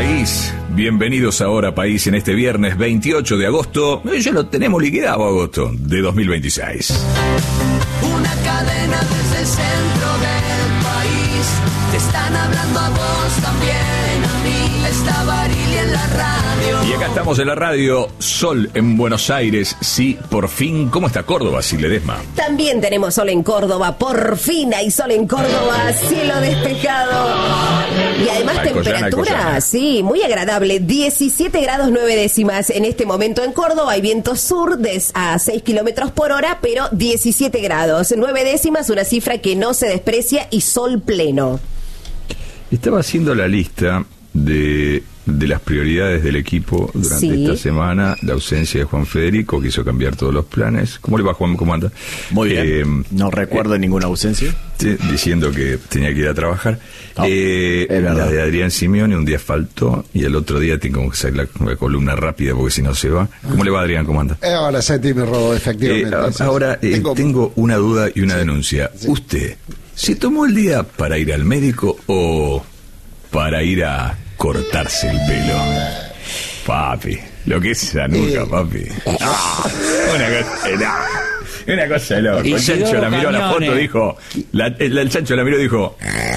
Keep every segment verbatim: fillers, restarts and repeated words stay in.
País. Bienvenidos a Hora País en este viernes veintiocho de agosto. Ya lo tenemos liquidado, agosto de dos mil veintiséis. Una cadena desde el centro del país. Te están hablando a vos también, a mí. Está Barili en la radio. Y acá estamos en la radio Sol en Buenos Aires. Sí, por fin. ¿Cómo está Córdoba, Silvia Ledesma? También tenemos sol en Córdoba. Por fin hay sol en Córdoba. Cielo despejado. Y además Ay, temperatura, Coyana, Coyana. sí, muy agradable. diecisiete grados nueve décimas en este momento en Córdoba. Hay viento sur de a seis kilómetros por hora, pero diecisiete grados. nueve décimas, una cifra que no se desprecia, y sol pleno. Estaba haciendo la lista de, de las prioridades del equipo durante Sí. esta semana. La ausencia de Juan Federico, que hizo cambiar todos los planes. ¿Cómo le va, Juan? ¿Cómo anda? Muy bien. Eh, no recuerdo eh, ninguna ausencia. Sí, diciendo que tenía que ir a trabajar. No, eh, es verdad. La de Adrián Simeone un día faltó y el otro día tengo que sacar la, la columna rápida porque si no se va. ¿Cómo le va, Adrián? ¿Cómo anda? Eh, ahora Santi me robó, efectivamente. Eh, a- ahora eh, tengo... tengo... una duda y una Sí, denuncia. sí. ¿Usted se tomó el día para ir al médico o para ir a cortarse el pelo? Papi, lo que es esa nuca, Eh. papi. Ah, una cosa de loco. Una cosa de loco. El Isidoro Chancho la miró la Cañone. foto, dijo. La, el, el Chancho la miró y dijo.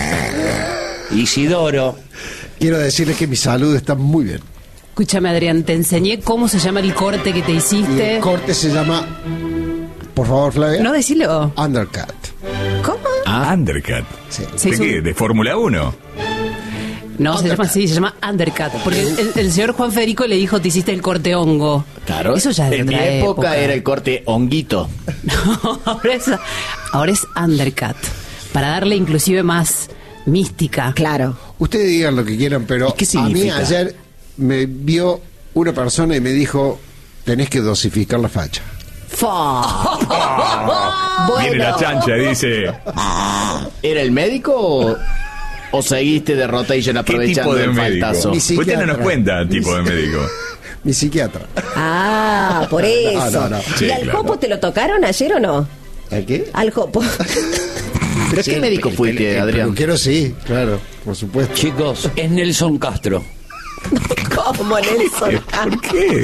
Isidoro. Quiero decirles que mi salud está muy bien. Escúchame, Adrián, te enseñé cómo se llama el corte que te Y hiciste. el corte se llama, por favor, Flavia, No, decilo. undercut. ¿Cómo? Ah, Undercut. Sí. Se ¿De hizo qué? un- ¿De Fórmula uno? No, se llama así, se llama undercut. Porque el, el- el señor Juan Federico le dijo, te hiciste el corte hongo. Claro. Eso ya es de en mi otra época, era el corte honguito. No, ahora es, ahora es undercut. Para darle inclusive más mística. Claro. Ustedes digan lo que quieran, pero ¿Qué a mí significa? ayer me vio una persona y me dijo, tenés que dosificar la facha. Fa. Viene la chancha y dice. ¿Era el médico o, o seguiste de rotation ¿Qué aprovechando tipo de el médico? faltazo? Mi Usted no nos psiquiatra. cuenta el tipo de médico. Mi psiquiatra. Ah, por eso. No, no, no. Sí, ¿Y al claro. Jopo te lo tocaron ayer o no? ¿A qué? Al Jopo. ¿Pero Sí, qué el- médico el- fuiste, el, el Adrián? peluquero sí, claro, por supuesto. Chicos, es Nelson Castro. ¿Cómo, Nelson? ¿Por qué?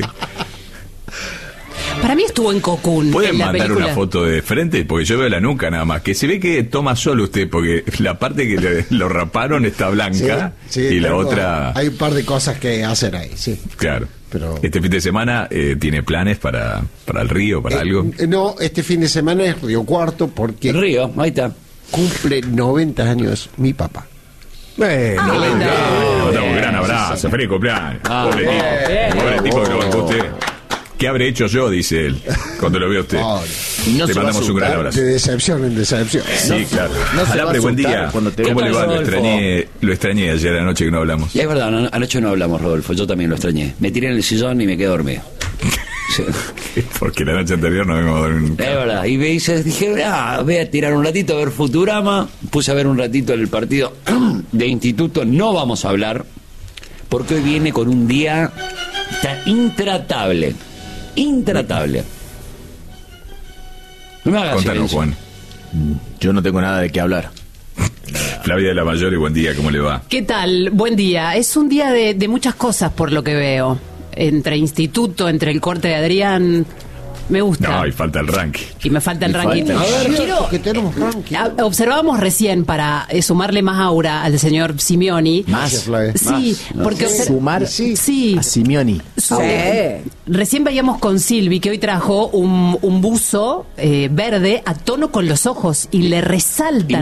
Para mí estuvo en Cocoon. ¿Pueden en la mandar película. una foto de frente? Porque yo veo la nuca nada más. Que se ve que toma sol usted, porque la parte que le- lo raparon está blanca Sí, sí, y la tengo- otra. Hay un par de cosas que hacer ahí, sí. Claro. Pero- Este fin de semana eh, tiene planes para, para el río, para Eh, algo. eh, no, este fin de semana es Río Cuarto porque El río, ahí está. cumple noventa años mi papá. Eh, Ah, noventa. lindo. Le mandamos un gran abrazo. Feliz cumpleaños. Ah, Pobre bien, tipo. bien. Pobre tipo que lo bancó usted. ¿Qué habré hecho yo? Dice él, cuando lo ve a usted. Pobre. Y no Le se va a mandamos un gran asustar. abrazo. De decepción en decepción. Sí, claro. no se va a Alambre, buen asustar día. cuando te ¿Cómo vea. le va? Lo Rodolfo. extrañé, lo extrañé ayer anoche que no hablamos. Y es verdad, no- anoche no hablamos, Rodolfo. Yo también lo extrañé. Me tiré en el sillón y me quedé dormido. Sí. Porque la noche anterior no vengo a dormir Es nunca. verdad. Y me dice, dije, ah, voy a tirar un ratito a ver Futurama. Puse a ver un ratito el partido de instituto. No vamos a hablar, porque hoy viene con un día tan intratable. Intratable. No me hagas Contanos, silencio. Juan. Yo no tengo nada de qué hablar. Flavia de la Mayor, y buen día, ¿cómo le va? ¿Qué tal? Buen día. Es un día de, de muchas cosas por lo que veo. Entre instituto, entre el corte de Adrián. Me gusta. No, y falta el ranking. Y me falta el Y ranking. falta- A ver, Quiero- que tenemos ranking. Ah, observábamos recién para eh, sumarle más aura al señor Simeoni. Gracias, Flavia. Sí, Más. porque Sí. obser- Sumar Sí. sí, a Simeoni. su- Sí. recién veíamos con Silvi que hoy trajo un, un buzo eh, verde a tono con los ojos y le resaltan